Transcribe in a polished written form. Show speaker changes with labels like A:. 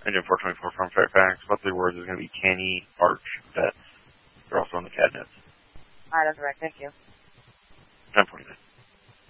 A: Engine 424 from Fairfax. About 3 words is going to be canny arch vets. They're also on the cabinets.
B: All right, that's right. Thank you.
A: 10:49.